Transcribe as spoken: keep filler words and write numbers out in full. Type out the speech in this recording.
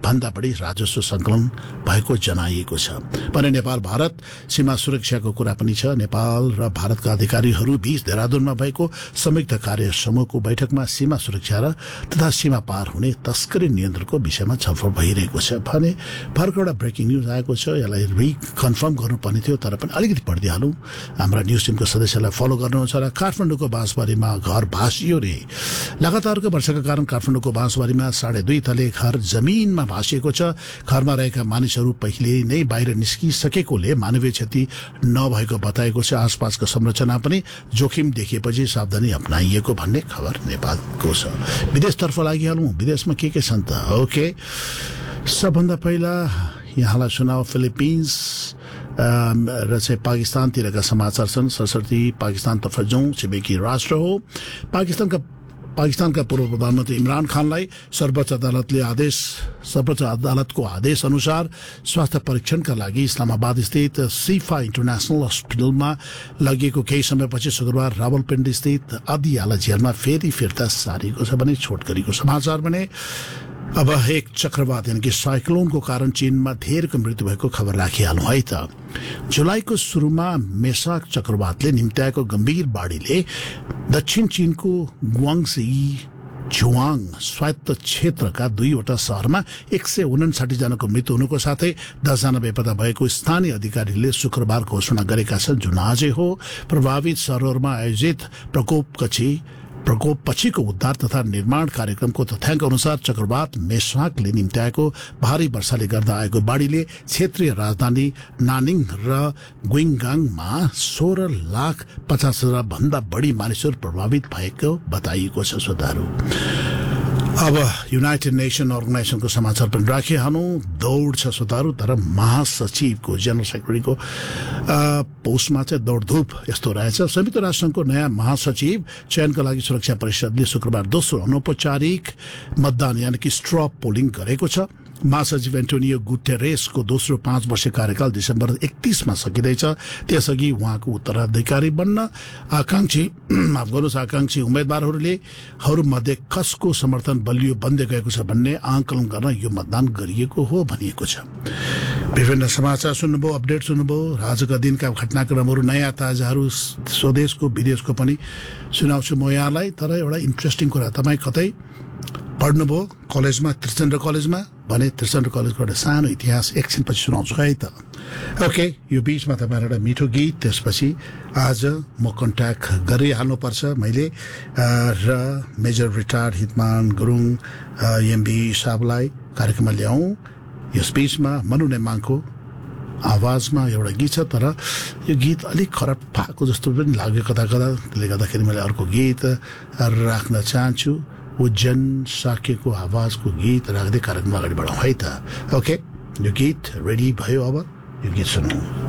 भन्दा बढी राजस्व संकलन भएको जनाइएको छ भने नेपाल भारत सीमा सुरक्षाको कुरा पनि छ। नेपाल र भारतका अधिकारीहरू बीच देहरादूनमा भएको संयुक्त कार्य समूहको बैठकमा सीमा सुरक्षा र तथा सीमा पार हुने तस्करी नियन्त्रणको विषयमा छलफल भइरहेको छ भने भर्खर एउटा ब्रेकिङ न्यूज आएको छ। यसलाई रिकन्फर्म गर्नुपर्ने थियो तर पनि अलिकति पढिदिइहालौँ। हाम्रा न्यूज टिमको सदस्यलाई फलो गर्नुहुन्छ र काठमाडौँको बाँसबारीमा घर भासियो रे। लगातारको वर्षाका कारण काठमाडौँको बाँसबारीमा साढे दुई तले घर जमिनमा भासिएको छ। घरमा रहेका मानिसहरू पहिले नै बाहिर निस्किसकेकोले मानवीय क्षति नभएको बताएको छ। आसपासको संरचना पनि जोखिम देखिएपछि सावधानी अपनाइएको भन्ने खबर नेपालको छ। विदेशतर्फ लागिहालौँ। विदेशमा के के छन् त? ओके, सबभन्दा पहिला यहाँलाई सुनाओ फिलिपिन्स र चाहिँ पाकिस्तानतिरका समाचार छन्। सरस्वती पाकिस्तानतर्फ जाउँ। छिमेकी राष्ट्र हो। पाकिस्तानका पाकिस्तानका पूर्व प्रधानमन्त्री इमरान खानलाई सर्वोच्च अदालतले आदेश सर्वोच्च अदालतको आदेश अनुसार स्वास्थ्य परीक्षणका लागि इस्लामाबाद स्थित सिफा इन्टरनेशनल हस्पिटलमा लगिएको केही समयपछि शुक्रबार रावलपिण्डी स्थित अदियाला जेलमा फेरि फिर्ता सारिएको छ भने छोटकरीको समाचार भने अब एक चक्रवात यानी कि साइक्लोनको कारण चीनमा धेरैको मृत्यु भएको खबर राखिहालौँ है त। जुलाईको सुरुमा मेसाक चक्रवातले निम्त्याएको गम्भीर बाढीले दक्षिण चीनको गुआङ्सी जुवाङ स्वायत्त क्षेत्रका दुईवटा शहरमा एक सय उनासाठी जनाको मृत्यु हुनुको साथै दसजना बेपत्ता भएको स्थानीय अधिकारीले शुक्रबार घोषणा गरेका छन्, जुन आजै हो। प्रभावित शहरहरूमा आयोजित प्रकोपपछि प्रकोप पछिको उद्धार तथा निर्माण कार्यक्रमको तथ्याङ्क अनुसार चक्रवात मेसाकले निम्त्याएको भारी वर्षाले गर्दा आएको बाढीले क्षेत्रीय राजधानी नानिङ र गुइङगाङमा सोह्र लाख पचास हजार भन्दा बढी मानिसहरू प्रभावित भएको बताइएको छ। श्रोताहरू, अब युनाइटेड नेसन अर्गनाइजेसनको समाचार पनि राखिहालौँ। दौड छ श्रोताहरू, तर महासचिवको जनरल सेक्रेटरीको पोस्टमा चाहिँ दौडधुप यस्तो रहेछ। संयुक्त राष्ट्रसङ्घको नयाँ महासचिव चयनका लागि सुरक्षा परिषदले शुक्रबार दोस्रो अनौपचारिक मतदान यानि कि स्ट्र पोलिङ गरेको छ। महासचिव एन्टोनियो गुटेरेसको दोस्रो पाँच वर्ष कार्यकाल डिसेम्बर एकतीसमा सकिँदैछ। त्यसअघि उहाँको उत्तराधिकारी बन्न आकांक्षी माफ गर्नुहोस् आकांक्षी उम्मेद्वारहरूले हरूमध्ये कसको समर्थन बलियो बन्दै गएको छ भन्ने आकलन गर्न यो मतदान गरिएको हो भनिएको छ। विभिन्न समाचार सुन्नुभयो, अपडेट सुन्नुभयो, आजका दिनका घटनाक्रमहरू नयाँ ताजाहरू स्वदेशको विदेशको पनि सुनाउँछु म यहाँलाई। तर एउटा इन्ट्रेस्टिङ कुरा, तपाईँ कतै पढ्नुभयो कलेजमा, त्रिचन्द्र कलेजमा भने त्रिचन्द्र कलेजको एउटा सानो इतिहास एकछिनपछि सुनाउँछु है त। ओके, यो बिचमा तपाईँहरू एउटा मिठो गीत, त्यसपछि आज म कन्ट्याक्ट गरिहाल्नुपर्छ मैले र मेजर रिटायर्ड हितमान गुरुङ एमबी साहबलाई कार्यक्रममा ल्याउँ। यस बिचमा मनु नेमाङको आवाजमा एउटा गीत छ, तर यो गीत अलिक खराब भएको जस्तो पनि लाग्यो कता कता। त्यसले गर्दाखेरि मैले अर्को गीत राख्न चाहन्छु। उज्जैन साकेको आवाजको गीत राख्दै कार्यक्रम अगाडि बढाउँ है त। ओके, यो गीत रेडी भयो, अब यो गीत सुनौँ।